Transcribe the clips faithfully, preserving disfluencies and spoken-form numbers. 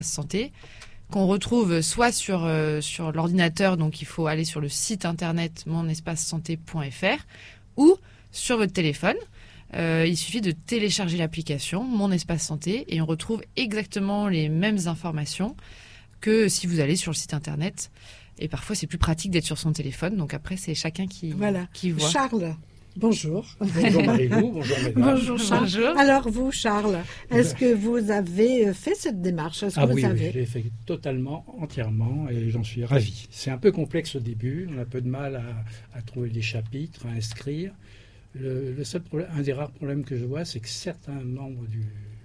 santé, qu'on retrouve soit sur, euh, sur l'ordinateur, donc il faut aller sur le site internet mon espace santé point f r, ou sur votre téléphone. Euh, il suffit de télécharger l'application Mon Espace Santé et on retrouve exactement les mêmes informations que si vous allez sur le site internet. Et parfois, c'est plus pratique d'être sur son téléphone. Donc après, c'est chacun qui, voilà. qui voit. Charles, bonjour. Bonjour Marie-Lou, bonjour mesdames. Bonjour Charles. Bonjour. Alors vous, Charles, est-ce que vous avez fait cette démarche? Est-ce Ah que oui, vous avez... oui, je l'ai fait totalement, entièrement, et j'en suis ravi. C'est un peu complexe au début, on a un peu de mal à, à trouver des chapitres, à inscrire. Le, le seul problème, un des rares problèmes que je vois, c'est que certains membres du,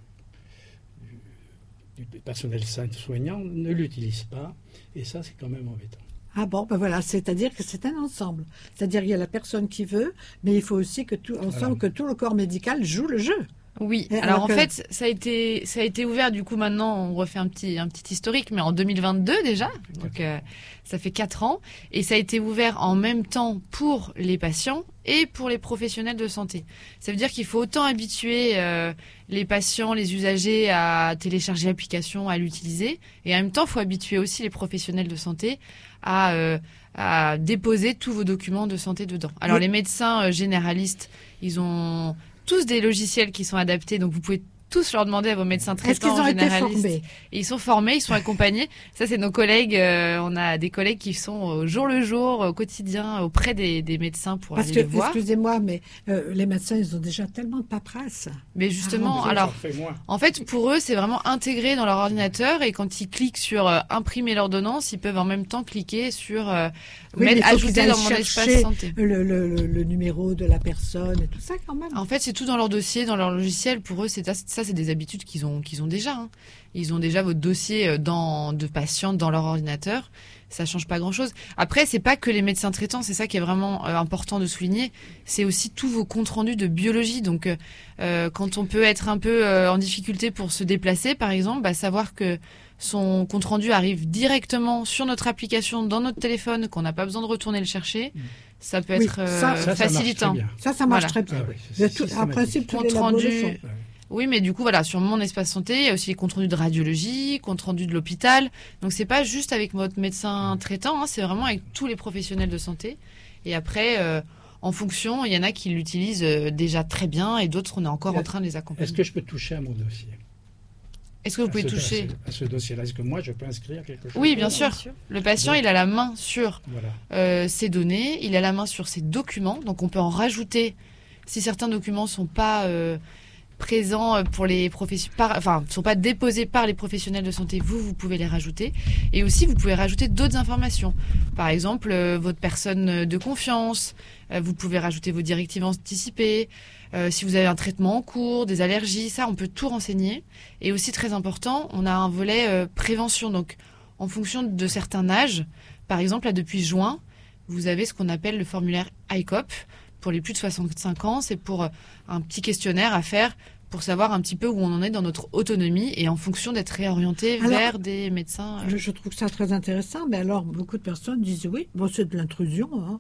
du, du personnel soignant ne l'utilisent pas, et ça, c'est quand même embêtant. Ah bon, ben voilà, c'est-à-dire que c'est un ensemble. C'est-à-dire qu'il y a la personne qui veut, mais il faut aussi que tout, on Voilà. sent que tout le corps médical joue le jeu. Oui, Et alors, alors en que- fait, ça a été ça a été ouvert, du coup maintenant on refait un petit un petit historique, mais en deux mille vingt-deux déjà, donc euh, ça fait quatre ans, et ça a été ouvert en même temps pour les patients et pour les professionnels de santé. Ça veut dire qu'il faut autant habituer euh, les patients, les usagers à télécharger l'application, à l'utiliser, et en même temps il faut habituer aussi les professionnels de santé à euh, à déposer tous vos documents de santé dedans. Alors Oui. les médecins euh, généralistes, ils ont tous des logiciels qui sont adaptés, donc vous pouvez tous leur demander à vos médecins Est-ce qu'ils traitants ont été généralistes. formés? Et ils sont formés, ils sont accompagnés. Ça, c'est nos collègues. euh, on a des collègues qui sont au jour le jour, au quotidien, auprès des, des médecins pour Parce aller que, les voir. excusez-moi, mais euh, les médecins, ils ont déjà tellement de paperasse. Mais justement, Ah, alors, Ça fait moins. en fait, pour eux, c'est vraiment intégré dans leur ordinateur, et quand ils cliquent sur euh, imprimer l'ordonnance, ils peuvent en même temps cliquer sur euh, Oui, mais mettre, il faut qu'ils ajouter aillent dans mon chercher espace santé. Le, le, le, le numéro de la personne et tout ça quand même. En fait, c'est tout dans leur dossier, dans leur logiciel. Pour eux, c'est ça, c'est des habitudes qu'ils ont, qu'ils ont déjà. Hein. Ils ont déjà votre dossier dans, de patients dans leur ordinateur. Ça change pas grand-chose. Après, c'est pas que les médecins traitants. C'est ça qui est vraiment euh, important de souligner. C'est aussi tous vos comptes rendus de biologie. Donc, euh, quand on peut être un peu euh, en difficulté pour se déplacer, par exemple, bah, savoir que son compte rendu arrive directement sur notre application, dans notre téléphone, qu'on n'a pas besoin de retourner le chercher, ça peut Oui, être euh, ça- Ça, ça marche facilitant. très bien. Ça, ça marche Voilà. très bien. Ah oui, De c'est tout- en systématique. principe, tous les Compte labos le rendu. font. Ouais. Oui, mais du coup, voilà, sur mon espace santé, il y a aussi les comptes rendus de radiologie, comptes rendus de l'hôpital. Donc, c'est pas juste avec votre médecin traitant, hein, c'est vraiment avec tous les professionnels de santé. Et après, euh, en fonction, il y en a qui l'utilisent euh, déjà très bien, et d'autres, on est encore en train de les accompagner. Est-ce que je peux toucher à mon dossier? Est-ce que vous À pouvez ce- toucher? à ce, à ce dossier-là? Est-ce que moi, je peux inscrire quelque chose? Oui, bien sûr. Le patient, Bon. il a la main sur Voilà. euh, ses données, il a la main sur ses documents, donc on peut en rajouter si certains documents sont pas euh, présents pour les professionnels, enfin sont pas déposés par les professionnels de santé, vous vous pouvez les rajouter, et aussi vous pouvez rajouter d'autres informations, par exemple euh, votre personne de confiance, euh, vous pouvez rajouter vos directives anticipées, euh, si vous avez un traitement en cours, des allergies, ça on peut tout renseigner. Et aussi très important, on a un volet euh, prévention, donc en fonction de certains âges, par exemple là depuis juin, vous avez ce qu'on appelle le formulaire I C O P. Pour les plus de soixante-cinq ans, c'est pour euh, un petit questionnaire à faire pour savoir un petit peu où on en est dans notre autonomie, et en fonction d'être réorienté Alors, vers des médecins. euh. Je, je trouve ça très intéressant, mais alors beaucoup de personnes disent oui, bon, c'est de l'intrusion. Hein.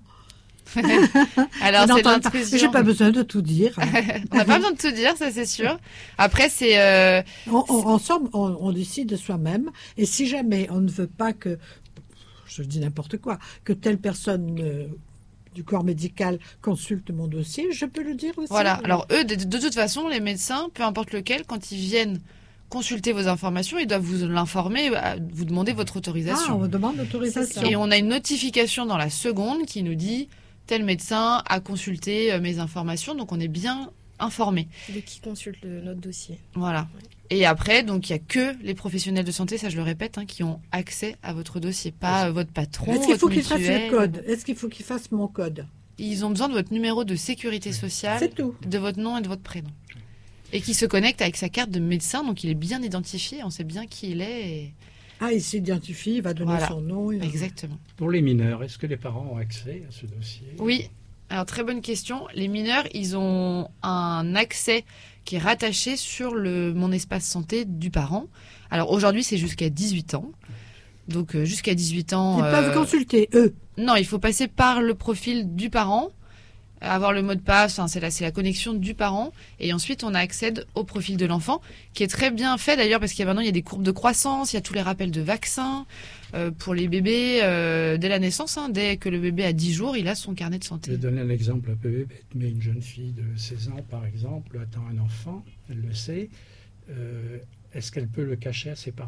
Alors On c'est de n'entend pas. l'intrusion. J'ai pas besoin de tout dire. On n'a pas besoin de tout dire, ça c'est sûr. Après c'est euh, On, on, ensemble, on, on décide de soi-même, et si jamais on ne veut pas que, je dis n'importe quoi, que telle personne euh, du corps médical consulte mon dossier, je peux le dire aussi. voilà. Alors eux, de, de toute façon, les médecins, peu importe lequel, quand ils viennent consulter vos informations, ils doivent vous l'informer, euh, vous demander votre Ah, autorisation. on me demande l'autorisation. Et on a une notification dans la seconde qui nous dit tel médecin a consulté euh, mes informations, donc on est bien informé. De qui consulte le- notre dossier. Voilà. Et après, donc il y a que les professionnels de santé, ça je le répète, hein, qui ont accès à votre dossier, pas euh, votre patron. Est-ce qu'il faut votre qu'il fasse mutuelle. le code? Est-ce qu'il faut qu'il fasse mon code? Ils ont besoin de votre numéro de sécurité sociale, C'est tout. de votre nom et de votre prénom. Et qui se connecte avec sa carte de médecin, donc il est bien identifié, on sait bien qui il est. Et... Ah, il s'identifie, il va donner Voilà. son nom. et- Exactement. Pour les mineurs, est-ce que les parents ont accès à ce dossier? Oui. Alors, très bonne question. Les mineurs, ils ont un accès qui est rattaché sur le Mon Espace Santé du parent. Alors, aujourd'hui, c'est jusqu'à dix-huit ans. Donc, euh, jusqu'à dix-huit ans... Ils euh, peuvent consulter, eux. Non, il faut passer par le profil du parent. avoir le mot de passe, enfin, c'est la, c'est la connexion du parent. Et ensuite, on accède au profil de l'enfant, qui est très bien fait d'ailleurs, parce qu'il y a maintenant il y a des courbes de croissance, il y a tous les rappels de vaccins euh, pour les bébés euh, dès la naissance. Hein, dès que le bébé a dix jours, il a son carnet de santé. Je vais donner un exemple un peu bête, mais une jeune fille de seize ans, par exemple, attend un enfant, elle le sait. Euh, est-ce qu'elle peut le cacher à ses parents ?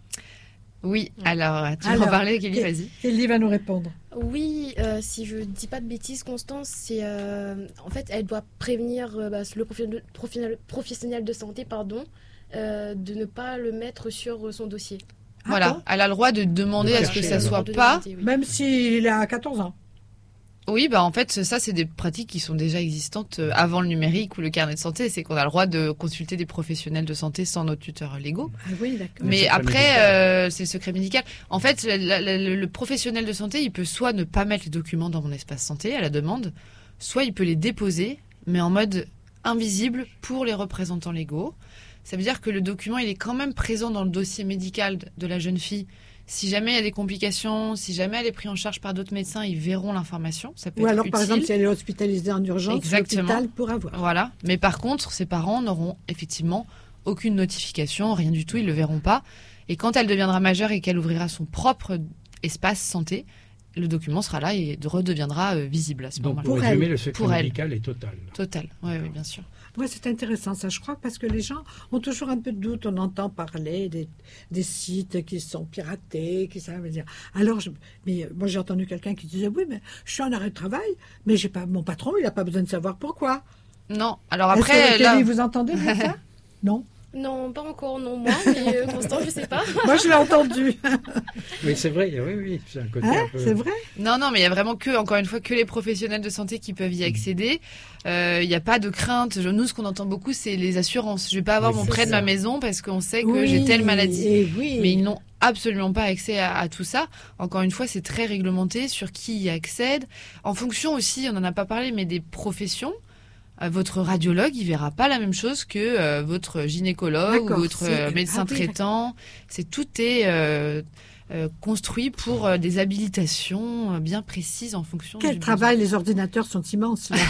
Oui, alors, tu veux Alors, en parler, Kelly, Ke- vas-y. Kelly va nous répondre. Oui, euh, si je dis pas de bêtises, Constance, c'est euh, en fait, elle doit prévenir euh, bah, le profi- profi- professionnel de santé, pardon, euh, de ne pas le mettre sur son dossier. Ah Voilà, bon, elle a le droit de demander De à ce que cacher, ça alors. soit De pas. demander, oui. même s'il a quatorze ans. Oui, bah en fait, ça, c'est des pratiques qui sont déjà existantes euh, avant le numérique ou le carnet de santé. C'est qu'on a le droit de consulter des professionnels de santé sans nos tuteurs légaux. Ah oui, d'accord. Le Mais secret après, médical. euh, c'est le secret médical. En fait, la- la- la- le, le professionnel de santé, il peut soit ne pas mettre les documents dans mon espace santé à la demande, soit il peut les déposer, mais en mode invisible pour les représentants légaux. Ça veut dire que le document, il est quand même présent dans le dossier médical de la jeune fille. Si jamais il y a des complications, si jamais elle est prise en charge par d'autres médecins, ils verront l'information. Ça peut Ou être alors, utile. par exemple, si elle est hospitalisée en urgence, Exactement. l'hôpital pourra voir. Voilà. Mais par contre, ses parents n'auront effectivement aucune notification, rien du tout, ils le verront pas. Et quand elle deviendra majeure et qu'elle ouvrira son propre espace santé, le document sera là et redeviendra euh, visible à ce Donc, moment-là. pour Pour résumer, elle. le secret Pour elle. médical est total. Total. Oui, oui, bien sûr. Oui, c'est intéressant ça, je crois, parce que les gens ont toujours un peu de doute. On entend parler des, des sites qui sont piratés, qui ça veut dire. Alors, je, mais moi j'ai entendu quelqu'un qui disait oui, mais je suis en arrêt de travail, mais j'ai pas mon patron, il n'a pas besoin de savoir pourquoi. Non. Alors Est-ce après, que, là, Kelly, vous entendez dire ça? Non. Non, pas encore, non, moi, mais euh, Constance, je sais pas. Moi je l'ai entendu. Oui, c'est vrai, oui, oui, c'est un côté Hein, un peu... c'est vrai. non, non, mais il y a vraiment que, encore une fois, que les professionnels de santé qui peuvent y accéder. Euh, Il n'y a pas de crainte. Je- Nous, ce qu'on entend beaucoup, c'est les assurances. Je vais pas avoir Oui, mon c'est prêt de ça. ma maison parce qu'on sait que Oui, j'ai telle maladie. et oui. Mais ils n'ont absolument pas accès à, à tout ça. Encore une fois, c'est très réglementé sur qui y accède. En fonction aussi, on n'en a pas parlé, mais des professions. Euh, votre radiologue, il verra pas la même chose que euh, votre gynécologue ou D'accord, votre c'est- euh, médecin ah oui, traitant. C'est tout est euh, euh, construit pour euh, des habilitations euh, bien précises en fonction Quel du travail, les ordinateurs sont immenses là.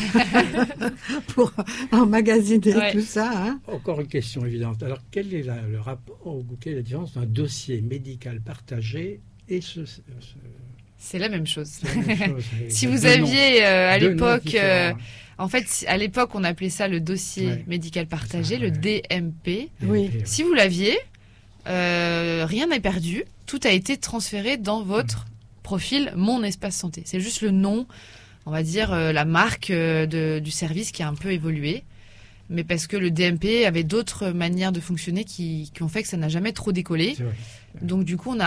Pour emmagasiner Ouais. tout ça. Hein. Encore une question évidente. Alors, quel est la- le rapport ou quelle est la différence d'un dossier médical partagé et ce... ce- C'est la même chose. c'est la même chose, mais Si il y a vous deux noms. aviez euh, à Deux noms l'époque, différents, euh, hein. en fait, si- à l'époque, on appelait ça le dossier Ouais. médical partagé, Ça, le ouais. D M P. Oui. Et, euh, Si vous l'aviez, euh, rien n'est perdu. Tout a été transféré dans votre profil Mon Espace Santé. C'est juste le nom, on va dire, euh, la marque euh, de- du service qui a un peu évolué. Mais parce que le D M P avait d'autres manières de fonctionner qui, qui ont fait que ça n'a jamais trop décollé. c'est vrai. Donc du coup, on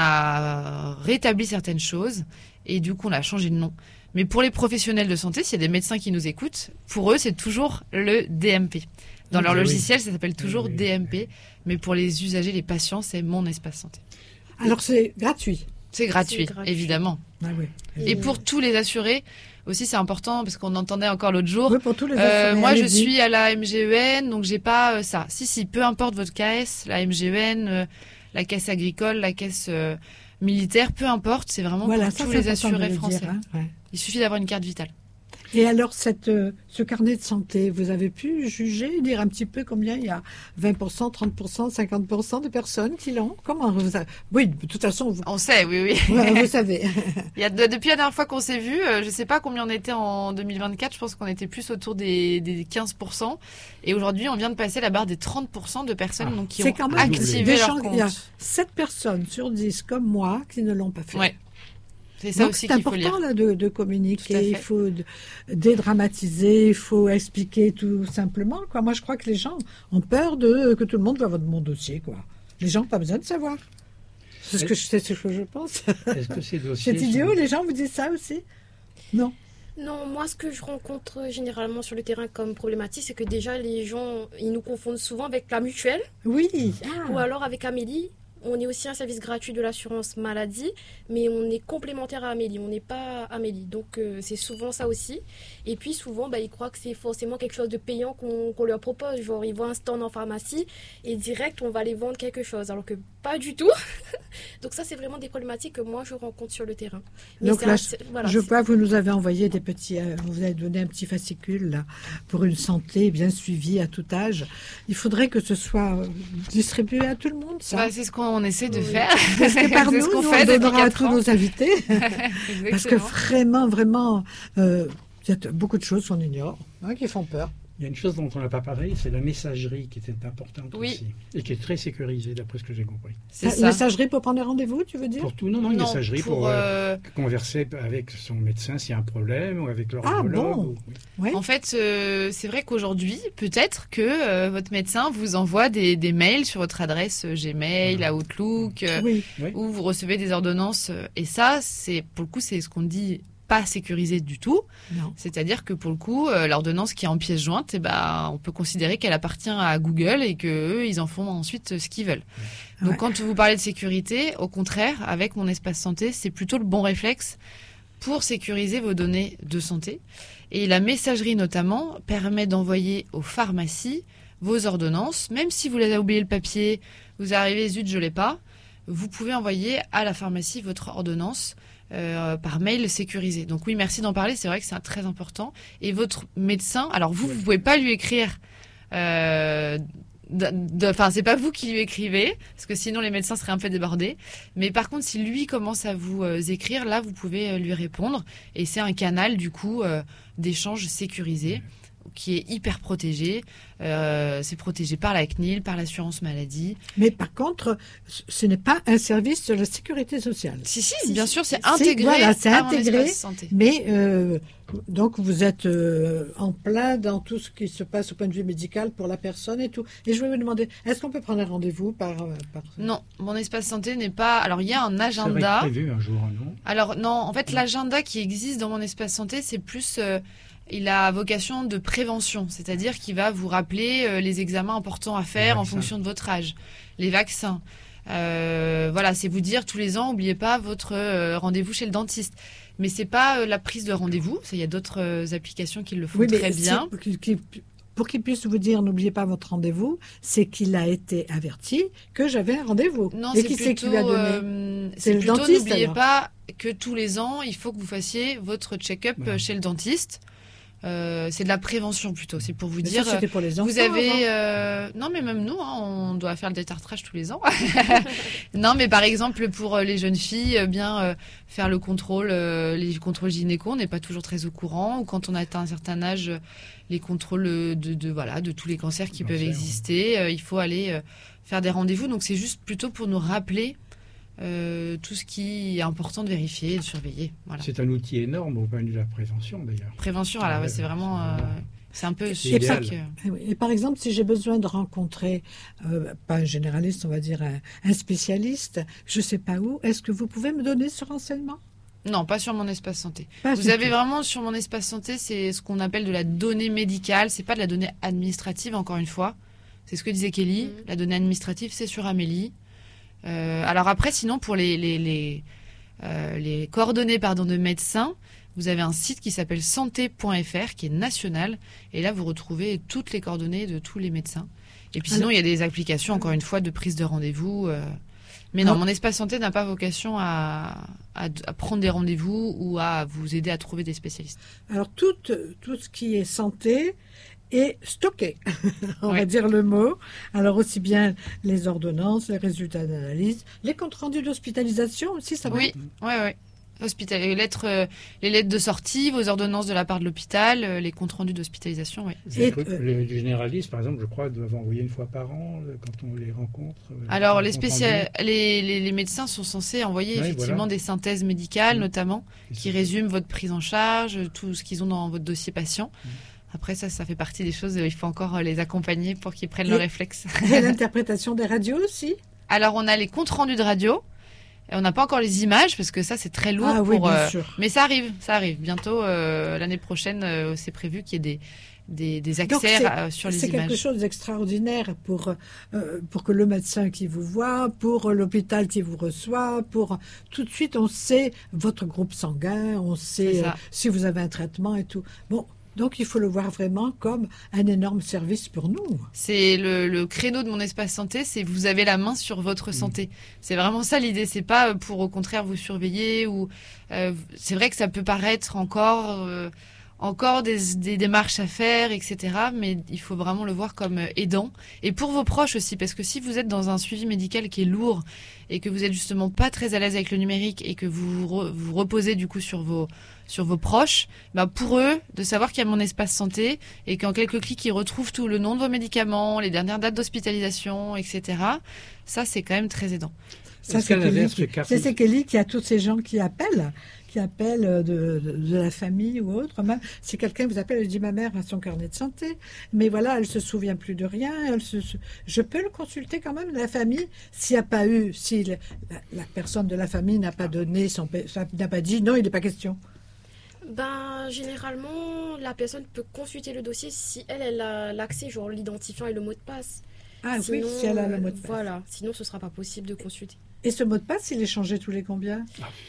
a rétabli certaines choses et du coup, on a changé de nom. Mais pour les professionnels de santé, s'il y a des médecins qui nous écoutent, pour eux, c'est toujours le D M P. Dans leur Oui, oui. logiciel, ça s'appelle toujours Oui, oui, D M P. oui. Mais pour les usagers, les patients, c'est Mon Espace Santé. Alors c'est gratuit. C'est gratuit, gratuit. évidemment. Ah oui. Et pour tous les assurés, aussi c'est important parce qu'on entendait encore l'autre jour. Oui, pour tous les Euh, assurés, moi, je allez-y. suis à la M G E N, donc j'ai pas euh, ça. Si, si, peu importe votre K S, la M G E N, euh, la caisse agricole, la caisse euh, militaire, peu importe, c'est vraiment Voilà, pour ça, tous c'est les important de assurés le dire, français. hein, ouais. Il suffit d'avoir une carte vitale. Et alors, cette, euh, ce carnet de santé, vous avez pu juger, dire un petit peu combien il y a vingt pour cent, trente pour cent, cinquante pour cent de personnes qui l'ont? Comment vous avez... Oui, de toute façon, vous, On sait, oui, oui. ouais, vous savez. Il y a de- depuis la dernière fois qu'on s'est vu, euh, je sais pas combien on était en deux mille vingt-quatre, je pense qu'on était plus autour des, des quinze pour cent. Et aujourd'hui, on vient de passer la barre des trente pour cent de personnes Ah. donc, qui C'est ont quand même activé des leur gens- compte. il y a sept personnes sur dix comme moi qui ne l'ont pas fait. Ouais. C'est ça Donc aussi c'est qu'il faut lire. important là, de, de Tout à communiquer, fait. il faut d- dédramatiser, il faut expliquer tout simplement. Quoi. Moi, je crois que les gens ont peur de que tout le monde va voir mon dossier. Quoi. Les gens n'ont pas besoin de savoir. C'est ce que je, c'est ce que je pense. Est-ce que ces dossiers C'est idiot, sont- les gens vous disent ça aussi? Non. Non, moi, ce que je rencontre généralement sur le terrain comme problématique, c'est que déjà, les gens, ils nous confondent souvent avec la mutuelle Oui. ou alors avec Amélie. On est aussi un service gratuit de l'assurance maladie, mais on est complémentaire à Amélie, on n'est pas Amélie. Donc euh, c'est souvent ça aussi. Et puis souvent, bah, ils croient que c'est forcément quelque chose de payant qu'on qu'on leur propose. Genre, ils voient un stand en pharmacie et direct, on va les vendre quelque chose. Alors que pas du tout. Donc ça, c'est vraiment des problématiques que moi, je rencontre sur le terrain. Mais Donc c'est là, un- c'est- voilà, je c'est- vois, vous nous avez envoyé des petits, euh, vous avez donné un petit fascicule là, pour une santé bien suivie à tout âge. Il faudrait que ce soit euh, distribué à tout le monde, ça. Bah, c'est ce qu'on essaie de Oui. faire. Parce que par c'est nous, ce qu'on nous, fait on depuis donnera à quatre tous ans. nos invités. Parce que Exactement. vraiment, vraiment, euh, il y a t- beaucoup de choses qu'on ignore, hein, qui font peur. Il y a une chose dont on n'a pas parlé, c'est la messagerie qui était importante Oui. aussi. Et qui est très sécurisée, d'après ce que j'ai compris. C'est Une ça. messagerie pour prendre des rendez-vous, tu veux dire? Pour tout, non, non, une Non, messagerie pour, pour, euh, euh, converser avec son médecin s'il y a un problème, ou avec leur Ah, neurologue. bon. ou- oui. Oui. En fait, euh, c'est vrai qu'aujourd'hui, peut-être que euh, votre médecin vous envoie des, des mails sur votre adresse euh, Gmail, à Outlook, euh, Oui. Oui. où vous recevez des ordonnances. euh, Et ça, c'est pour le coup, c'est ce qu'on dit pas sécurisé du tout. Non. C'est-à-dire que pour le coup, euh, l'ordonnance qui est en pièce jointe, eh ben, on peut considérer qu'elle appartient à Google et que eux, ils en font ensuite euh, ce qu'ils veulent. Donc, Ouais. quand vous parlez de sécurité, au contraire, avec mon espace santé, c'est plutôt le bon réflexe pour sécuriser vos données de santé. Et la messagerie, notamment, permet d'envoyer aux pharmacies vos ordonnances. Même si vous les avez oublié le papier, vous arrivez, zut, je l'ai pas, vous pouvez envoyer à la pharmacie votre ordonnance euh, par mail sécurisé. Donc oui, merci d'en parler, c'est vrai que c'est très important. Et votre médecin, alors vous, vous pouvez pas lui écrire... Euh, de- de- Enfin, c'est pas vous qui lui écrivez, parce que sinon les médecins seraient un peu débordés. Mais par contre, si lui commence à vous euh, écrire, là, vous pouvez euh, lui répondre. Et c'est un canal, du coup, euh, d'échange sécurisé, qui est hyper protégé. Euh, c'est protégé par la C N I L, par l'assurance maladie. Mais par contre, ce ce n'est pas un service de la sécurité sociale. Si, si, Si, bien si. sûr, c'est C'est- intégré voilà, c'est à mon intégré. espace santé. Mais euh, donc vous êtes euh, en plein dans tout ce qui se passe au point de vue médical pour la personne et tout. Et je vais vous demander, est-ce qu'on peut prendre un rendez-vous par, euh, par... Non, mon espace santé n'est pas... Alors, il y a un Ça va agenda. être prévu un jour, non? Alors non, en fait, l'agenda qui existe dans mon espace santé, c'est plus, euh, il a vocation de prévention, c'est-à-dire qu'il va vous rappeler euh, les examens importants à faire en vaccins. fonction de votre âge, les vaccins. Euh, voilà, c'est vous dire tous les ans, n'oubliez pas votre euh, rendez-vous chez le dentiste. Mais c'est pas euh, la prise de rendez-vous, ça, il y a d'autres euh, applications qui le font Oui, mais très si- bien. pour qu'il- qu'il- pour qu'il puisse vous dire, n'oubliez pas votre rendez-vous, c'est qu'il a été averti que j'avais un rendez-vous. Non, et c'est qui c'est qui plutôt, lui a donné euh, C'est c'est le plutôt dentiste, n'oubliez alors. pas que tous les ans, il faut que vous fassiez votre check-up Voilà. euh, chez le dentiste. Euh, c'est de la prévention plutôt, c'est pour vous Mais dire... ça, c'était pour les enfants. Vous avant. avez... euh, Non, mais même nous, hein, on doit faire le détartrage tous les ans. Non, mais par exemple, pour euh, les jeunes filles, euh, bien euh, faire le contrôle, euh, les contrôles gynéco, on n'est pas toujours très au courant. Ou quand on atteint un certain âge, euh, les contrôles de, de, voilà, de tous les cancers qui Cancer, peuvent exister. Euh, il faut aller euh, faire des rendez-vous. Donc c'est juste plutôt pour nous rappeler euh, tout ce qui est important de vérifier et de surveiller. Voilà. C'est un outil énorme au point de vue de la prévention, d'ailleurs. Prévention, alors, ouais, Ouais, c'est vraiment... c'est euh, vraiment- C'est un peu... C'est c'est idéal. ça que- Eh oui. Et par exemple, si j'ai besoin de rencontrer, euh, pas un généraliste, on va dire un, un spécialiste, je ne sais pas où, est-ce que vous pouvez me donner ce renseignement? Non, pas sur mon espace santé. Pas Vous du avez tout. vraiment sur mon espace santé, c'est ce qu'on appelle de la donnée médicale. C'est pas de la donnée administrative, encore une fois. C'est ce que disait Kelly. Mhm. La donnée administrative, c'est sur Amélie. Euh, alors après, sinon, pour les, les, les, euh, les coordonnées pardon, de médecins, vous avez un site qui s'appelle santé point f r, qui est national. Et là, vous retrouvez toutes les coordonnées de tous les médecins. Et puis sinon, Alors- il y a des applications, encore une fois, de prise de rendez-vous. euh. Mais non, Alors- mon espace santé n'a pas vocation à, à, à prendre des rendez-vous ou à vous aider à trouver des spécialistes. Alors, tout, tout ce qui est santé est stocké, on Ouais. va dire le mot. Alors, aussi bien les ordonnances, les résultats d'analyse, les comptes rendus d'hospitalisation aussi, ça va. Oui, ouais, ouais. Hospital, les lettres, euh, les lettres de sortie, vos ordonnances de la part de l'hôpital, euh, les comptes rendus d'hospitalisation, oui. Les, Et, trucs- euh, les généralistes, par exemple, je crois, doivent envoyer une fois par an euh, quand on les rencontre. euh, Alors, un les, compte spécia- rendu. les, les, les médecins sont censés envoyer Ouais, effectivement voilà. des synthèses médicales, Mm. notamment, C'est qui ça. résument votre prise en charge, tout ce qu'ils ont dans votre dossier patient. Mm. Après, ça, ça fait partie des choses, euh, il faut encore euh, les accompagner pour qu'ils prennent Et- le réflexe. Et l'interprétation des radios aussi. Alors, on a les comptes rendus de radio. Et on n'a pas encore les images parce que ça, c'est très lourd Ah oui, pour. bien euh, sûr. Mais ça arrive, ça arrive. Bientôt, euh, l'année prochaine, euh, c'est prévu qu'il y ait des, des, des Donc, accès c'est- euh, sur les C'est quelque images. chose d'extraordinaire pour, euh, pour que le médecin qui vous voit, pour l'hôpital qui vous reçoit, pour tout de suite on sait votre groupe sanguin, on C'est sait ça. euh, si vous avez un traitement et tout. Bon, Donc, il faut le voir vraiment comme un énorme service pour nous. C'est le, le créneau de mon espace santé, c'est vous avez la main sur votre santé. C'est vraiment ça l'idée. C'est pas pour au contraire vous surveiller ou euh, c'est vrai que ça peut paraître encore euh, encore des, des démarches à faire, et cetera. Mais il faut vraiment le voir comme aidant et pour vos proches aussi, parce que si vous êtes dans un suivi médical qui est lourd et que vous êtes justement pas très à l'aise avec le numérique et que vous re, vous reposez du coup sur vos sur vos proches, bah pour eux, de savoir qu'il y a mon espace santé et qu'en quelques clics, ils retrouvent tout le nom de vos médicaments, les dernières dates d'hospitalisation, et cetera. Ça, c'est quand même très aidant. Ça, c'est Kelly, qui, c'est, c'est Kelly qui a tous ces gens qui appellent, qui appellent de, de, de la famille ou autre. Même si quelqu'un vous appelle, elle dit ma mère a son carnet de santé, mais voilà, elle se souvient plus de rien. Elle se, je peux le consulter quand même, la famille, s'il n'y a pas eu, si la, la, la personne de la famille n'a pas donné, son, n'a pas dit non, il n'est pas question. Ben, généralement, la personne peut consulter le dossier si elle, elle a l'accès, genre l'identifiant et le mot de passe. Ah sinon, oui, si elle a le mot de passe. Voilà, sinon ce ne sera pas possible de consulter. Et ce mot de passe, il est changé tous les combien?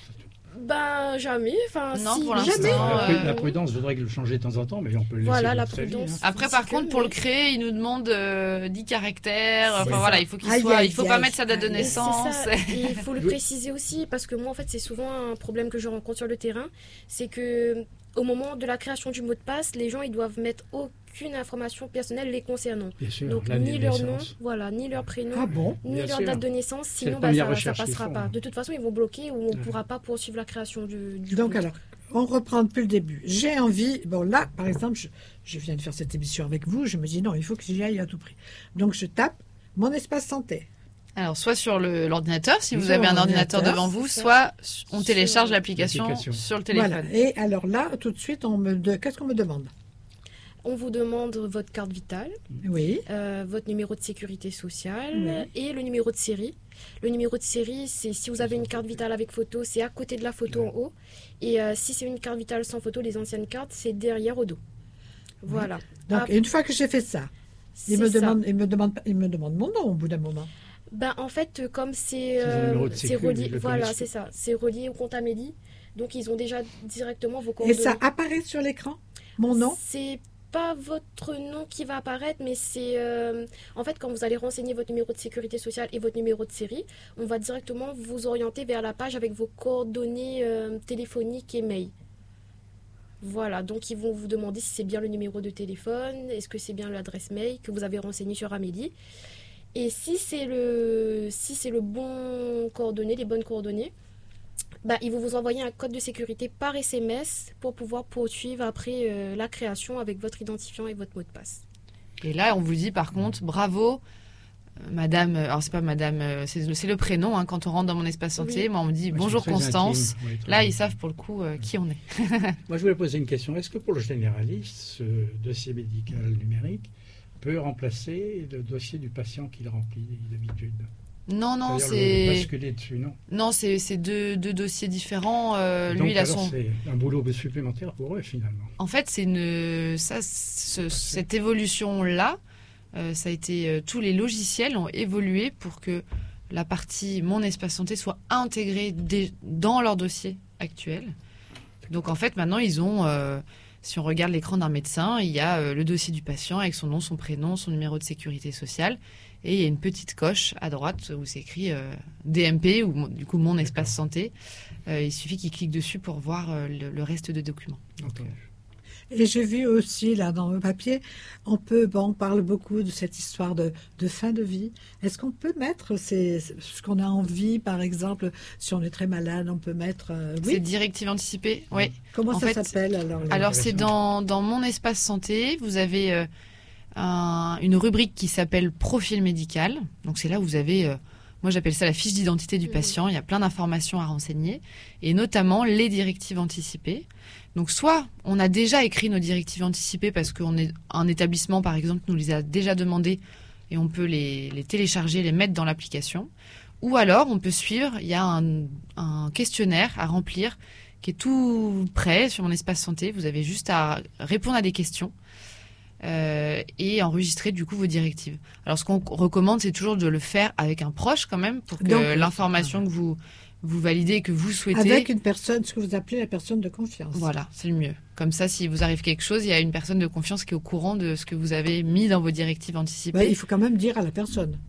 Ben, jamais. Enfin, non, si, pour l'instant. jamais. La, la prudence voudrait le changer de temps en temps, mais on peut le laisser. Voilà, la toute sa vie, prudence. hein. Après, par contre, pour le créer, il nous demande euh, dix caractères. Enfin ça. voilà, il faut qu'il Aïe, soit. aïe, Il faut aïe, pas mettre sa date de aïe. naissance. C'est ça. Et il faut le préciser aussi, parce que moi, en fait, c'est souvent un problème que je rencontre sur le terrain. C'est que au moment de la création du mot de passe, les gens ils doivent mettre aucune information personnelle les concernant. Bien sûr, donc ni leur nom, voilà, ni leur prénom, Ah bon? ni Bien leur sûr. date de naissance, C'est sinon la bah, première ça, ça recherche qu'ils passera font. pas. De toute façon, ils vont bloquer ou on ne Ouais. pourra pas poursuivre la création du, du Donc compte. alors, on reprend depuis le début. J'ai envie, bon là, par exemple, je, je viens de faire cette émission avec vous, je me dis non, il faut que j'y aille à tout prix. Donc je tape mon espace santé. Alors, soit sur le, l'ordinateur, si vous Sur avez un ordinateur l'ordinateur, devant vous, c'est soit on Sur télécharge l'application l'application. sur le téléphone. Voilà. Et alors là, tout de suite, on me de... qu'est-ce qu'on me demande? On vous demande votre carte vitale, Oui. euh, votre numéro de sécurité sociale Oui. et le numéro de série. Le numéro de série, c'est si vous avez une carte vitale avec photo, c'est à côté de la photo en haut. Et euh, si c'est une carte vitale sans photo, les anciennes cartes, c'est derrière au dos. Voilà. Donc Ah, une fois que j'ai fait ça, c'est il me ça. demande, il me demande, il me demande mon nom au bout d'un moment. Ben, en fait, euh, comme c'est C'est son euh, numéro de c'est sécu, relié, ils le voilà, connaissent. c'est ça, c'est relié au compte Amélie. Donc ils ont déjà directement vos Et coordonnées. ça apparaît sur l'écran, mon nom. C'est pas votre nom qui va apparaître, mais c'est euh, en fait quand vous allez renseigner votre numéro de sécurité sociale et votre numéro de série, on va directement vous orienter vers la page avec vos coordonnées euh, téléphoniques et mail. Voilà, donc ils vont vous demander si c'est bien le numéro de téléphone, est-ce que c'est bien l'adresse mail que vous avez renseignée sur Amélie. Et si c'est le si c'est le bon coordonnées, les bonnes coordonnées, bah, ils vont vous envoyer un code de sécurité par S M S pour pouvoir poursuivre après euh, la création avec votre identifiant et votre mot de passe. Et là, on vous dit par contre, bravo, euh, madame, euh, alors c'est pas madame, euh, c'est, le- c'est le prénom, hein, quand on rentre dans mon espace santé, Oui. moi on me dit Ouais, bonjour c'est très Constance. intime. Oui, très Là, bien. ils savent pour le coup euh, qui on est. Moi, je voulais poser une question. Est-ce que pour le généraliste, ce dossier médical numérique peut remplacer le dossier du patient qu'il remplit d'habitude? Non, non, C'est-à-dire le- le c'est basculer dessus, non? non, c'est, c'est deux, deux dossiers différents. Euh, Donc, lui, il a alors, son. c'est un boulot supplémentaire pour eux, finalement. En fait, c'est une ça, ce- cette évolution là, ça a été euh, tous les logiciels ont évolué pour que la partie mon espace santé soit intégrée dé- dans leur dossier actuel. Donc en fait, maintenant ils ont, euh, si on regarde l'écran d'un médecin, il y a euh, le dossier du patient avec son nom, son prénom, son numéro de sécurité sociale, et il y a une petite coche à droite où c'est écrit euh, D M P ou mon- du coup mon espace santé. Euh, il suffit qu'il clique dessus pour voir euh, le, le reste des documents. Entendu. Et j'ai vu aussi, là, dans le papier, on peut, bon, on parle beaucoup de cette histoire de, de fin de vie. Est-ce qu'on peut mettre ces, ce qu'on a envie, par exemple, si on est très malade, on peut mettre... euh, C'est oui, directive anticipée, oui. comment en ça fait, s'appelle alors les- Alors c'est dans, dans mon espace santé, vous avez euh, un- une rubrique qui s'appelle profil médical. Donc c'est là où vous avez, euh, moi j'appelle ça la fiche d'identité du Mhm. patient, il y a plein d'informations à renseigner, et notamment les directives anticipées. Donc soit on a déjà écrit nos directives anticipées parce qu'on est un établissement par exemple nous les a déjà demandées et on peut les, les télécharger, les mettre dans l'application. Ou alors on peut suivre, il y a un, un questionnaire à remplir qui est tout prêt sur mon espace santé. Vous avez juste à répondre à des questions euh, et enregistrer du coup vos directives. Alors ce qu'on recommande, c'est toujours de le faire avec un proche quand même pour que Donc, l'information que vous vous validez que vous souhaitez. Avec une personne, ce que vous appelez la personne de confiance. Voilà, c'est le mieux. Comme ça, si vous arrive quelque chose, il y a une personne de confiance qui est au courant de ce que vous avez mis dans vos directives anticipées. Ouais, il faut quand même dire à la personne.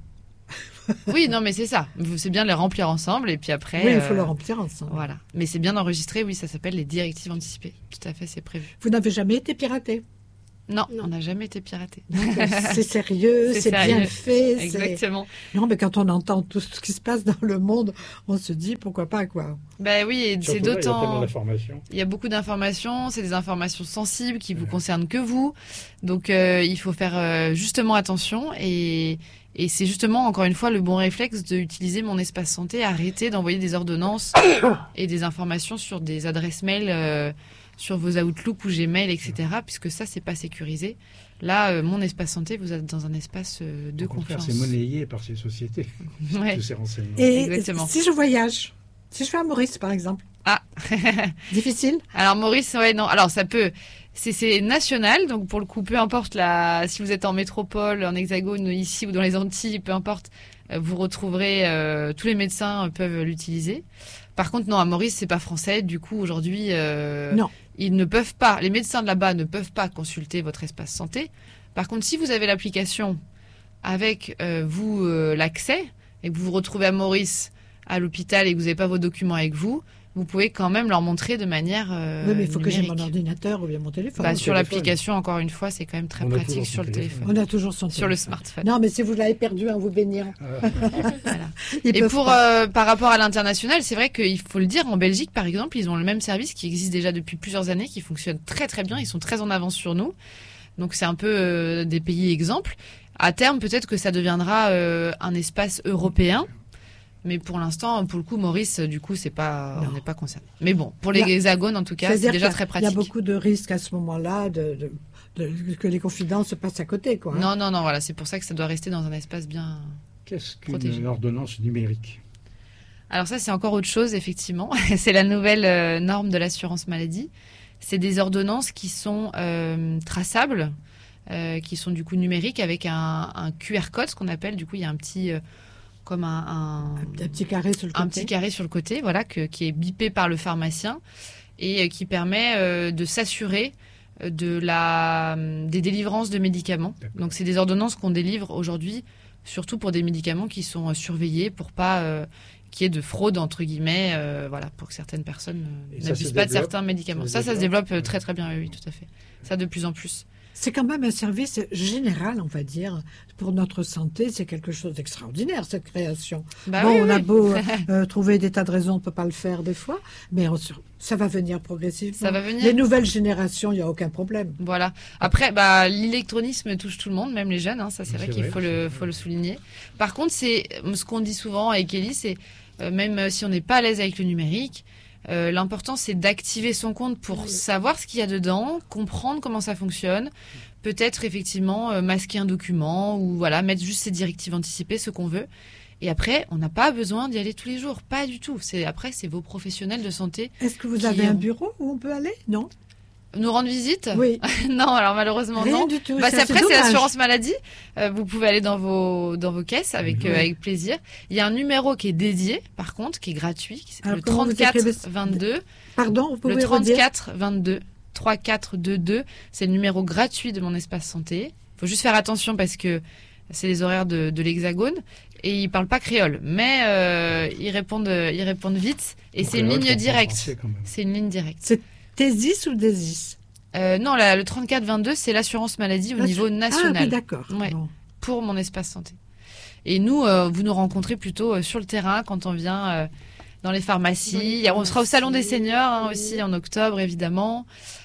Oui, non, mais c'est ça. C'est bien de les remplir ensemble et puis après. Oui, il faut euh, le remplir ensemble. Voilà. Mais c'est bien d'enregistrer, oui, ça s'appelle les directives anticipées. Tout à fait, c'est prévu. Vous n'avez jamais été piraté. Non, Non. on n'a jamais été piraté. Donc, euh, c'est sérieux, C'est c'est bien sérieux. fait. c'est- Exactement. Non, mais quand on entend tout ce qui se passe dans le monde, on se dit pourquoi pas, quoi. Ben oui, et c'est Surtout là, il y a tellement d'autant. d'informations. Il y a beaucoup d'informations, c'est des informations sensibles qui vous concernent que vous. Donc euh, il faut faire euh, justement attention et, et c'est justement encore une fois le bon réflexe d'utiliser mon espace santé, arrêter d'envoyer des ordonnances et des informations sur des adresses mail, euh, sur vos Outlook ou Gmail, et cetera. Puisque ça, c'est pas sécurisé. Là, euh, mon espace santé, vous êtes dans un espace euh, de Au contraire, confiance. c'est monnayé par ces sociétés, Ouais. tous ces renseignements. Et Exactement. si je voyage, si je vais à Maurice, par exemple, Ah. difficile. Alors Maurice, ouais, non. Alors ça peut, c'est c'est national, donc pour le coup, peu importe la, si vous êtes en métropole, en hexagone, ici ou dans les Antilles, peu importe, euh, vous retrouverez, euh, tous les médecins euh, peuvent l'utiliser. Par contre, non, à Maurice, c'est pas français. Du coup, aujourd'hui, euh, Non. ils ne peuvent pas, les médecins de là-bas ne peuvent pas consulter votre espace santé. Par contre, si vous avez l'application avec euh, vous euh, l'accès et que vous vous retrouvez à Maurice à l'hôpital et que vous n'avez pas vos documents avec vous, vous pouvez quand même leur montrer de manière euh, oui, mais il faut que j'ai numérique. mon ordinateur ou bien mon téléphone. Bah, Mon sur téléphone. l'application, encore une fois, c'est quand même très On a pratique toujours sur son le téléphone. téléphone. On a toujours son Sur le téléphone. smartphone. Non, mais si vous l'avez perdu en vous baignant, Ah, Voilà. ils Et peuvent pour pas. euh, par rapport à l'international, c'est vrai qu'il faut le dire, en Belgique par exemple, ils ont le même service qui existe déjà depuis plusieurs années, qui fonctionne très très bien, ils sont très en avance sur nous. Donc c'est un peu euh, des pays exemples. À terme, peut-être que ça deviendra euh, un espace européen. Mais pour l'instant, pour le coup, Maurice, du coup, c'est pas, Non. on n'est pas concerné. Mais bon, pour les Il y a- hexagones, en tout cas, c'est C'est-à-dire déjà qu'il y a- très pratique. Il y a beaucoup de risques à ce moment-là de, de- de- que les confidences se passent à côté, quoi. hein. Non, non, non, voilà, c'est pour ça que ça doit rester dans un espace bien. Qu'est-ce Protégé. qu'une ordonnance numérique? Alors ça, c'est encore autre chose, effectivement. C'est la nouvelle euh, norme de l'assurance maladie. C'est des ordonnances qui sont euh, traçables, euh, qui sont du coup numériques avec un, un Q R code, ce qu'on appelle. Du coup, il y a un petit, euh, comme un, un, Un, un petit carré sur le côté. un petit carré sur le côté, voilà, que, qui est bipé par le pharmacien et euh, qui permet euh, de s'assurer euh, de la des délivrances de médicaments. D'accord. Donc c'est des ordonnances qu'on délivre aujourd'hui, surtout pour des médicaments qui sont euh, surveillés pour pas euh, qu'il y ait de fraude entre guillemets, euh, voilà, pour que certaines personnes euh, Et ça n'abusent se pas de développe certains médicaments. Ça Ça, se ça se développe développe euh, Ouais. très très bien, oui, oui, tout à fait. Ça de plus en plus. C'est quand même un service général, on va dire, pour notre santé. C'est quelque chose d'extraordinaire, cette création. Bah bon, oui, on oui. a beau euh, trouver des tas de raisons, on ne peut pas le faire des fois, mais on se- ça va venir progressivement. Ça va venir. Les nouvelles générations, il n'y a aucun problème. Voilà. Après, bah, l'électronisme touche tout le monde, même les jeunes. Hein, ça, c'est C'est vrai vrai, qu'il faut c'est le, vrai. faut le souligner. Par contre, c'est ce qu'on dit souvent avec Ellie, c'est euh, même si on n'est pas à l'aise avec le numérique, euh, l'important c'est d'activer son compte pour Oui. savoir ce qu'il y a dedans, comprendre comment ça fonctionne, peut-être effectivement euh, masquer un document ou voilà mettre juste ses directives anticipées, ce qu'on veut. Et après, on n'a pas besoin d'y aller tous les jours, pas du tout. C'est après, c'est vos professionnels de santé Est-ce que vous Qui avez un ont- bureau où on peut aller? Non. nous rendre visite. Oui. Non, alors malheureusement Rien non. du tout. Bah, Ça, c'est après, c'est dommage. l'assurance maladie. Euh, vous pouvez aller dans vos, dans vos caisses avec, Oui. euh, avec plaisir. Il y a un numéro qui est dédié, par contre, qui est gratuit, qui- Alors, le comment vous trente-quatre écrivez ça vingt-deux. Pardon, vous Le pouvez redire? trente-quatre vingt-deux. trente-quatre vingt-deux. C'est le numéro gratuit de mon espace santé. Il faut juste faire attention parce que c'est les horaires de, de l'Hexagone et ils parlent pas créole. Mais euh, ils, répondent, ils répondent vite et Donc, c'est une euh, ligne je comprends directe. français quand même. C'est une ligne directe. C'est Tésis ou Désis? Euh, non, la- le trente-quatre vingt-deux, c'est l'assurance maladie au niveau Ah national. oui, d'accord. Ouais. Bon. Pour mon espace santé. Et nous, euh, vous nous rencontrez plutôt euh, sur le terrain quand on vient euh, dans les pharmacies. Dans les Il y a- on sera au salon des pharmacies, seniors hein, oui. aussi en octobre, évidemment.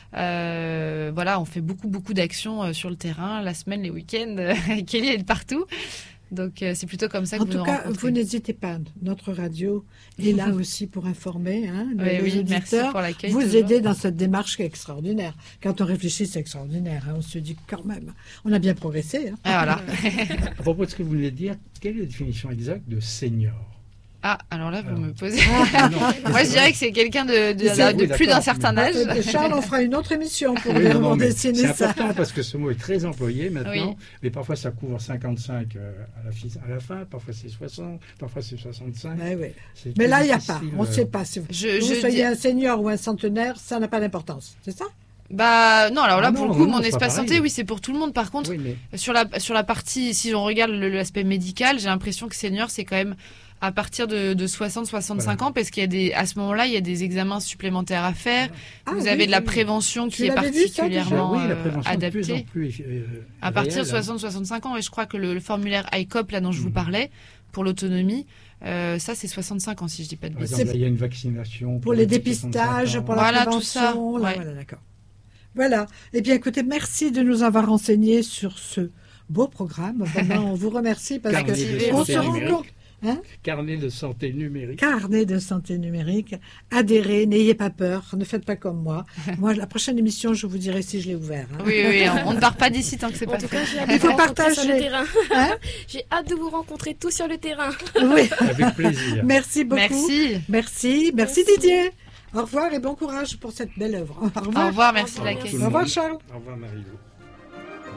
Euh, voilà, on fait beaucoup, beaucoup d'actions euh, sur le terrain, la semaine, les week-ends. Kelly est partout. Donc, euh, c'est plutôt comme ça que En vous tout nous cas, rencontrez. vous n'hésitez pas. Notre radio est là aussi pour informer hein, Oui, les oui, merci auditeurs. pour l'accueil. Vous toujours. aider dans cette démarche qui est extraordinaire. Quand on réfléchit, c'est extraordinaire. hein. On se dit quand même, on a bien progressé. hein. Ah, voilà. À propos de ce que vous venez de dire, quelle est la définition exacte de senior? Ah, alors là, vous Alors. me posez. Ah, non, Moi, je dirais que c'est quelqu'un de, de, Mais c'est- de oui, plus d'un d'accord, certain mais- âge. Euh, Charles, on fera une autre émission pour Oui, lui non, non, mais dessiner c'est ça. important parce que ce mot est très employé maintenant, Oui. mais parfois ça couvre cinquante-cinq euh, à, la fi- à la fin, parfois c'est soixante, parfois c'est soixante-cinq. Ouais, ouais. C'est Mais très là, il n'y a difficile, pas. On ne euh, sait pas. Si vous, Je, que vous je soyez dis- un senior ou un centenaire, ça n'a pas d'importance. C'est ça? Bah non, alors là, Ah pour non, le coup, non, mon c'est pas espace pareil. santé, oui, c'est pour tout le monde. Par contre, Oui, mais sur la, sur la partie, si on regarde le- l'aspect médical, j'ai l'impression que senior, c'est quand même à partir de, de soixante soixante-cinq Voilà. ans, parce qu'il y a des, à ce moment-là, il y a des examens supplémentaires à faire. Ah, Vous oui, avez de la oui. prévention Tu qui est l'avais vu, ça, déjà particulièrement oui, la euh, prévention de plus en adaptée. plus euh, À partir de réelle, hein. soixante soixante-cinq ans, et je crois que le, le formulaire I C O P, là, dont je vous Mhm. parlais, pour l'autonomie, euh, ça, c'est soixante-cinq ans, si je dis pas de Par bêtises. exemple, là, il y a une vaccination Pour les plus de dépistages, soixante-cinq ans. pour la Voilà, tout prévention. ça, là, ouais. Voilà, d'accord. Voilà. Eh bien, écoutez, merci de nous avoir renseignés sur ce beau programme. Vraiment, on vous remercie parce Carnet que de on santé se rend numérique. compte. Hein? Carnet de santé numérique. Carnet de santé numérique. Adhérez, n'ayez pas peur, ne faites pas comme moi. Moi, la prochaine émission, je vous dirai si je l'ai ouvert. hein. Oui, oui, on, on ne part pas d'ici tant que c'est En pas tout fait. cas, j'ai hâte Il de faut vous rencontrer sur partager. le terrain. Hein? J'ai hâte de vous rencontrer tous sur le terrain. Oui. Avec plaisir. Merci beaucoup. Merci. Merci. Merci, Merci. Didier. Au revoir et bon courage pour cette belle œuvre. Au revoir. Au revoir, merci de Au revoir, l'accueil. Tout le Au revoir, monde. Charles. Au revoir, Marie-Lou.